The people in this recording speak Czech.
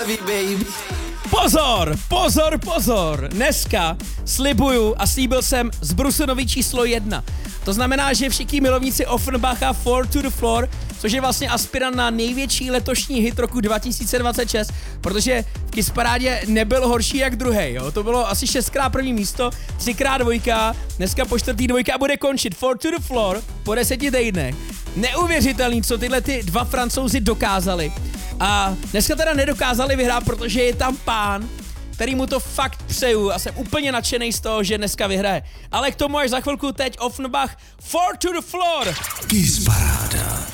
Pozor, pozor, pozor. Dneska slibuju a slíbil jsem zbrusunový číslo 1. To znamená, že všichni milovníci Offenbacha Four to the Floor, což je vlastně aspirant na největší letošní hit roku 2026, protože v Kissparádě nebyl horší jak druhej, jo. To bylo asi 6x první místo, 3x dvojka, dneska po 4. dvojka bude končit Four to the Floor po 10 týdnech. Neuvěřitelný, co tyhle ty dva Francouzi dokázali. A dneska teda nedokázali vyhrát, protože je tam pán, který mu to fakt přeju a jsem úplně nadšený z toho, že dneska vyhraje. Ale k tomu až za chvilku teď Offenbach Four to the Floor. Kissparáda.